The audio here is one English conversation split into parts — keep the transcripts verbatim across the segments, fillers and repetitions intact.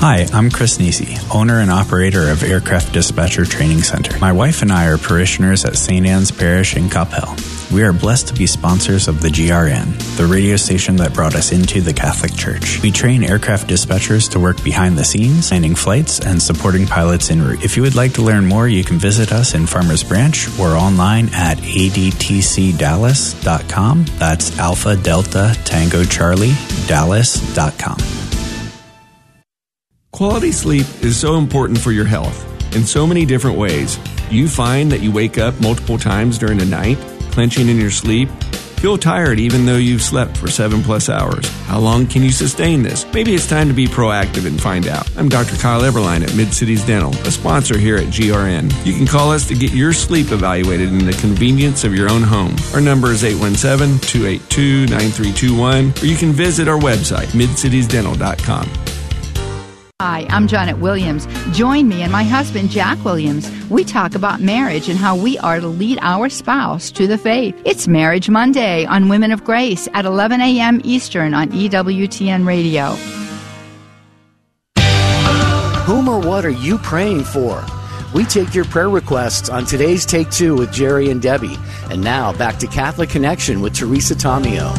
Hi, I'm Chris Nisi, owner and operator of Aircraft Dispatcher Training Center. My wife and I are parishioners at Saint Anne's Parish in Coppell. We are blessed to be sponsors of the G R N, the radio station that brought us into the Catholic Church. We train aircraft dispatchers to work behind the scenes, planning flights, and supporting pilots en route. If you would like to learn more, you can visit us in Farmers Branch or online at a d t c dallas dot com. That's Alpha Delta Tango Charlie Dallas dot com. Quality sleep is so important for your health in so many different ways. You find that you wake up multiple times during the night, clenching in your sleep, feel tired even though you've slept for seven plus hours. How long can you sustain this? Maybe it's time to be proactive and find out. I'm Doctor Kyle Everline at Mid-Cities Dental, a sponsor here at G R N. You can call us to get your sleep evaluated in the convenience of your own home. Our number is eight one seven, two eight two, nine three two one, or you can visit our website, mid cities dental dot com. Hi, I'm Janet Williams. Join me and my husband, Jack Williams. We talk about marriage and how we are to lead our spouse to the faith. It's Marriage Monday on Women of Grace at eleven a.m. Eastern on E W T N Radio. Whom or what are you praying for? We take your prayer requests on today's Take Two with Jerry and Debbie. And now, back to Catholic Connection with Teresa Tomeo.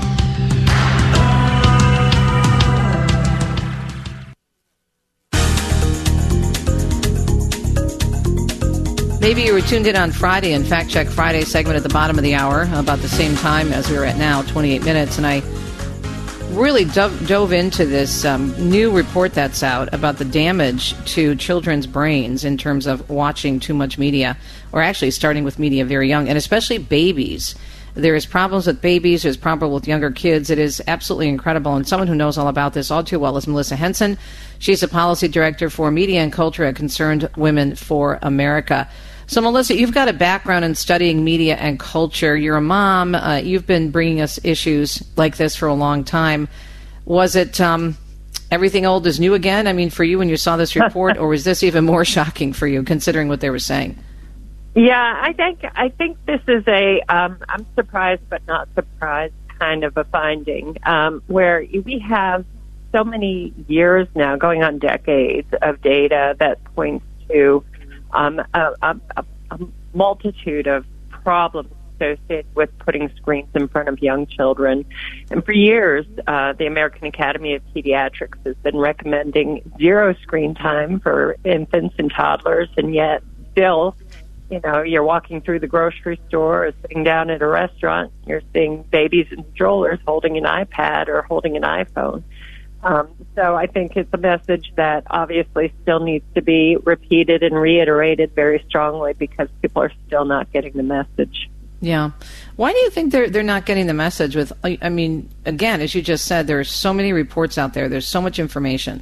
Maybe you were tuned in on Friday and Fact Check Friday segment at the bottom of the hour, about the same time as we're at now, twenty-eight minutes. And I really dove, dove into this um, new report that's out about the damage to children's brains in terms of watching too much media, or actually starting with media very young, and especially babies. There is problems with babies. There's problems with younger kids. It is absolutely incredible. And someone who knows all about this all too well is Melissa Henson. She's a policy director for media and culture at Concerned Women for America. So, Melissa, you've got a background in studying media and culture. You're a mom. Uh, you've been bringing us issues like this for a long time. Was it um, everything old is new again? I mean, for you when you saw this report, or was this even more shocking for you, considering what they were saying? Yeah, I think I think this is a um, I'm surprised but not surprised kind of a finding, um, where we have so many years now, going on decades, of data that points to Um, a, a, a multitude of problems associated with putting screens in front of young children. And for years, uh, the American Academy of Pediatrics has been recommending zero screen time for infants and toddlers, and yet still, you know, you're walking through the grocery store or sitting down at a restaurant, you're seeing babies in strollers holding an iPad or holding an iPhone. Um, so I think it's a message that obviously still needs to be repeated and reiterated very strongly, because people are still not getting the message. Yeah. Why do you think they're they're not getting the message? With, I mean, again, as you just said, there are so many reports out there. There's so much information.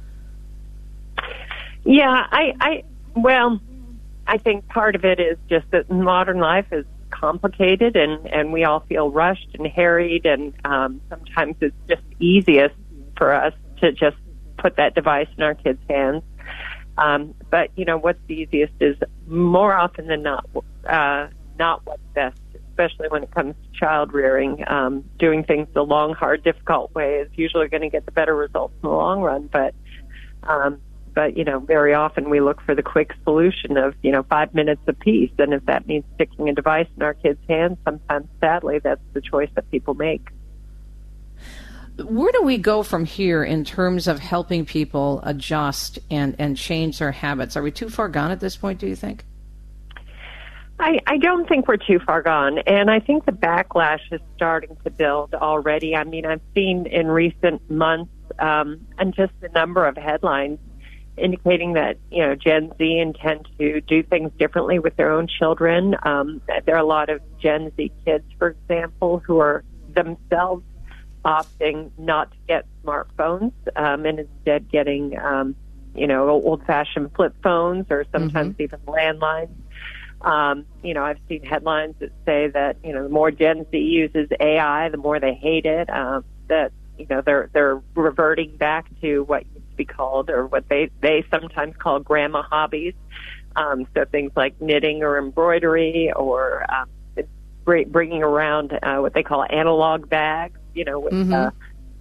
Yeah, I, I well, I think part of it is just that modern life is complicated, and, and we all feel rushed and harried, and um, sometimes it's just easiest for us to just put that device in our kids' hands. Um, but, you know, what's easiest is more often than not uh, not what's best, especially when it comes to child rearing. Um, doing things the long, hard, difficult way is usually going to get the better results in the long run. But, um, but you know, very often we look for the quick solution of, you know, five minutes apiece. And if that means sticking a device in our kids' hands, sometimes, sadly, that's the choice that people make. Where do we go from here in terms of helping people adjust and, and change their habits? Are we too far gone at this point, do you think? I, I don't think we're too far gone, and I think the backlash is starting to build already. I mean, I've seen in recent months um, and just a number of headlines indicating that, you know, Gen Z intend to do things differently with their own children. Um, there are a lot of Gen Z kids, for example, who are themselves opting not to get smartphones um, and instead getting, um, you know, old-fashioned flip phones or sometimes mm-hmm. even landlines. Um, you know, I've seen headlines that say that, you know, the more Gen Z uses A I, the more they hate it. Um, that, you know, they're they're reverting back to what used to be called, or what they, they sometimes call grandma hobbies. Um, so things like knitting or embroidery, or um, bringing around uh, what they call analog bags, you know, with, mm-hmm. uh,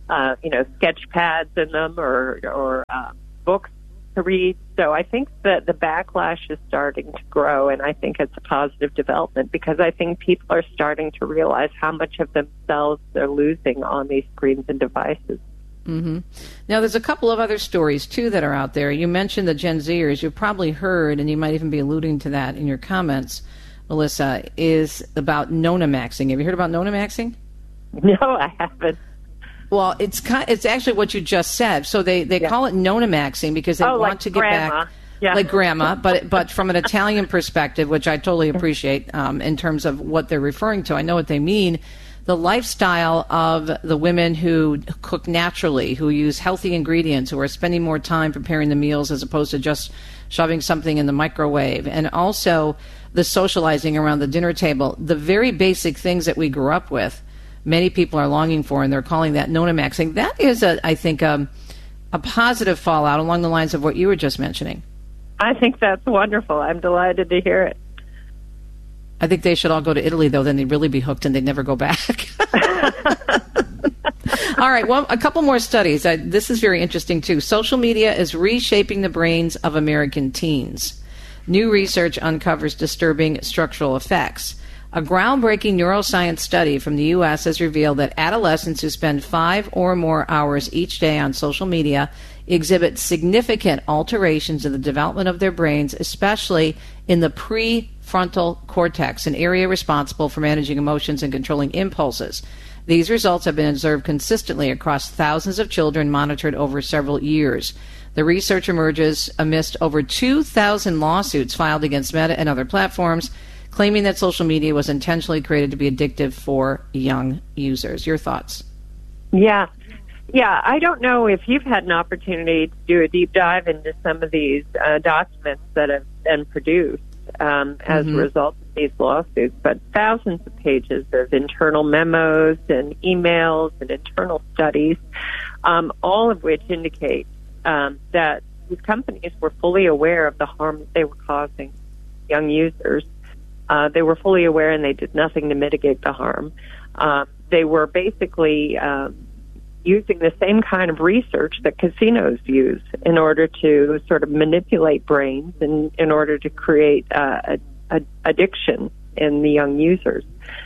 uh, you know, sketch pads in them or, or uh, books to read. So I think that the backlash is starting to grow, and I think it's a positive development because I think people are starting to realize how much of themselves they're losing on these screens and devices. Mm-hmm. Now, there's a couple of other stories, too, that are out there. You mentioned the Gen Zers. You've probably heard, and you might even be alluding to that in your comments, Melissa, is about Nonamaxing. Have you heard about Nonamaxing? No, I haven't. Well, it's kind, it's actually what you just said. So they, they yeah. call it Nonamaxing because they oh, want like to get grandma. back... Yeah. Like grandma, but but from an Italian perspective, which I totally appreciate um, in terms of what they're referring to. I know what they mean. The lifestyle of the women who cook naturally, who use healthy ingredients, who are spending more time preparing the meals as opposed to just shoving something in the microwave, and also the socializing around the dinner table, the very basic things that we grew up with, many people are longing for, and they're calling that Nonamaxing. That is, a, I think, um, a positive fallout along the lines of what you were just mentioning. I think that's wonderful. I'm delighted to hear it. I think they should all go to Italy, though. Then they'd really be hooked and they'd never go back. All right. Well, a couple more studies. I, this is very interesting, too. Social media is reshaping the brains of American teens. New research uncovers disturbing structural effects. A groundbreaking neuroscience study from the U S has revealed that adolescents who spend five or more hours each day on social media exhibit significant alterations in the development of their brains, especially in the prefrontal cortex, an area responsible for managing emotions and controlling impulses. These results have been observed consistently across thousands of children monitored over several years. The research emerges amidst over two thousand lawsuits filed against Meta and other platforms, claiming that social media was intentionally created to be addictive for young users. Your thoughts? Yeah. Yeah, I don't know if you've had an opportunity to do a deep dive into some of these uh, documents that have been produced um, as mm-hmm. a result of these lawsuits, but thousands of pages of internal memos and emails and internal studies, um, all of which indicate um, that these companies were fully aware of the harm that they were causing young users. Uh, they were fully aware and they did nothing to mitigate the harm. Uh, they were basically um, using the same kind of research that casinos use in order to sort of manipulate brains and in order to create uh, a, a addiction in the young users.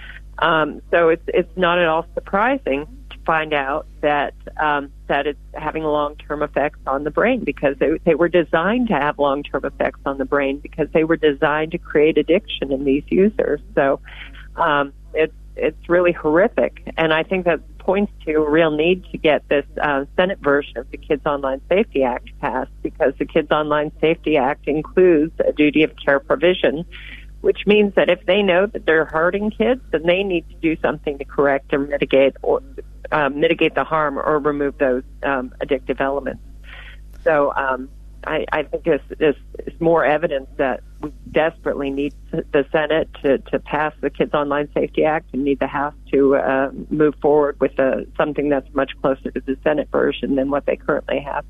Um, so it's it's not at all surprising to find out that um, that it's having long-term effects on the brain because they, they were designed to have long-term effects on the brain because they were designed to create addiction in these users. So um, it's it's really horrific, and I think that points to a real need to get this uh, Senate version of the Kids Online Safety Act passed because the Kids Online Safety Act includes a duty of care provision, which means that if they know that they're hurting kids, then they need to do something to correct or mitigate or uh, mitigate the harm or remove those um, addictive elements. So um, I, I think this is, is more evidence that we desperately need the Senate to, to pass the Kids Online Safety Act and need the House to uh, move forward with a, something that's much closer to the Senate version than what they currently have.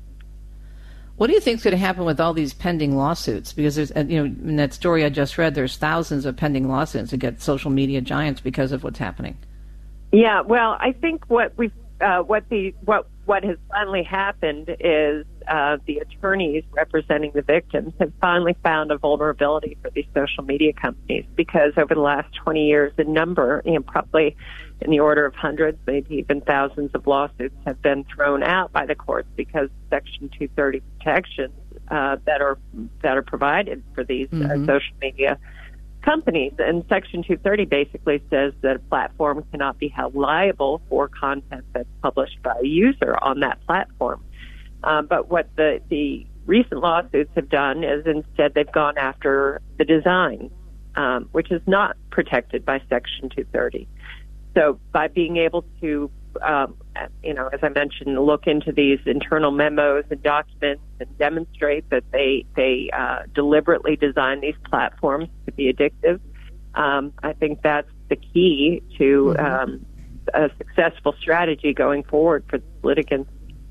What do you think is going to happen with all these pending lawsuits? Because there's, you know, in that story I just read, there's thousands of pending lawsuits against social media giants because of what's happening. Yeah, well, I think what we uh, what the what what has finally happened is uh, the attorneys representing the victims have finally found a vulnerability for these social media companies because over the last twenty years, a number, you know, probably in the order of hundreds, maybe even thousands of lawsuits have been thrown out by the courts because Section two thirty protections uh, that are that are provided for these mm-hmm. uh, social media companies. And Section two thirty basically says that a platform cannot be held liable for content that's published by a user on that platform. Um, but what the, the recent lawsuits have done is instead they've gone after the design, um, which is not protected by Section two thirty. So by being able to, um, you know, as I mentioned, look into these internal memos and documents and demonstrate that they they uh, deliberately design these platforms to be addictive, um, I think that's the key to um, a successful strategy going forward for litigants.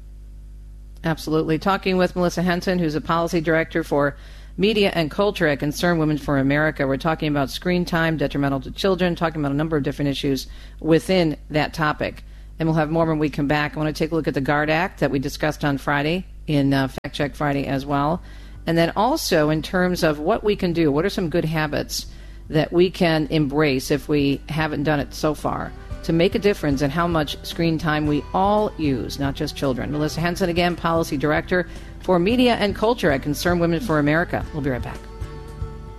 Absolutely. Talking with Melissa Henson, who's a policy director for Media and Culture at Concerned Women for America. We're talking about screen time, detrimental to children, talking about a number of different issues within that topic. And we'll have more when we come back. I want to take a look at the GUARD Act that we discussed on Friday in uh, Fact Check Friday as well. And then also in terms of what we can do, what are some good habits that we can embrace if we haven't done it so far to make a difference in how much screen time we all use, not just children. Melissa Henson again, Policy Director for Media and Culture at Concerned Women for America. We'll be right back.